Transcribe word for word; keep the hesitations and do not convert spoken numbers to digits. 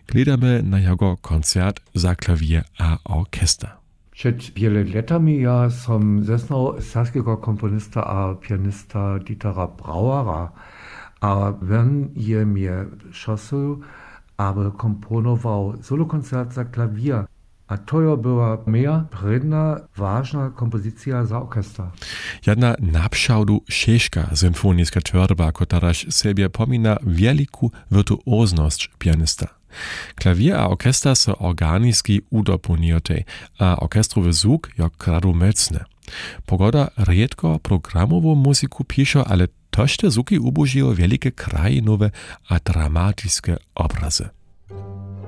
gledamy na jego koncert za klawier a orkester. Przed wiele latami ja som zesnął saskiego komponista a pianista Dietera Brauera, a wenn je mnie szosu, aby komponował solokoncert za klawier. A to była moja predna, ważna kompozycja za orkester. Jedna napszałdu sześka symfoniska tworba, kotaraż sobie pomina wielką wirtuozność pianista. Klawier a orkester so organiski udopuniotej, a orkestrowy zvuk jo kradu mocne. Pogoda riedko programową muzyku pisze, ale tošte zvuki ubožijo wielkie krajinowe a dramatiskie obrazy.